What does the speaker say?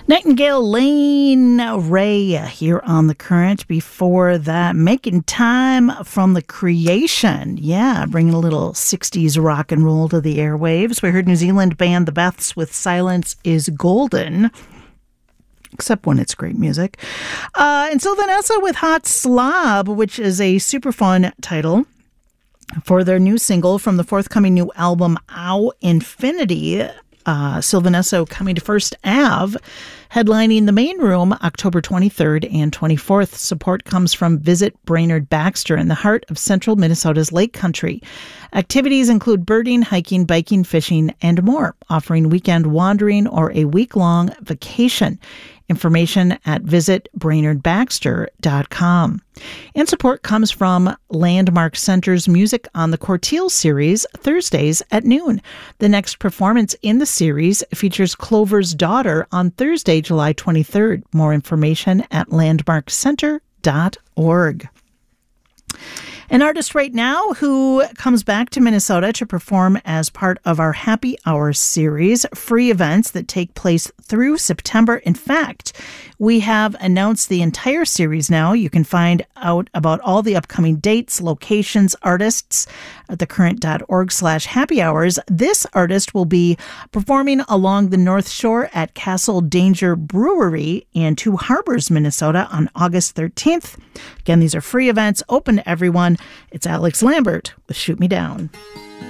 Nightingale Lane Ray here on The Current. Before that, Making Time from the Creation. Yeah, bringing a little 60s rock and roll to the airwaves. We heard New Zealand band The Beths with Silence is Golden, except when it's great music. And Sylvanessa with Hot Slob, which is a super fun title for their new single from the forthcoming new album, Ow Infinity. Sylvanessa coming to First Ave, headlining the Main Room October 23rd and 24th. Support comes from Visit Brainerd Baxter in the heart of central Minnesota's Lake Country. Activities include birding, hiking, biking, fishing, and more, offering weekend wandering or a week-long vacation. Information at visitbrainerdbaxter.com. And support comes from Landmark Center's Music on the Corteil series, Thursdays at noon. The next performance in the series features Clover's Daughter on Thursday, July 23rd. More information at landmarkcenter.org. An artist right now who comes back to Minnesota to perform as part of our Happy Hour series, free events that take place through September. In fact, we have announced the entire series now. You can find out about all the upcoming dates, locations, artists at thecurrent.org/happy hours. This artist will be performing along the North Shore at Castle Danger Brewery in Two Harbors, Minnesota on August 13th. Again, these are free events, open to everyone. It's Alex Lambert with Shoot Me Down.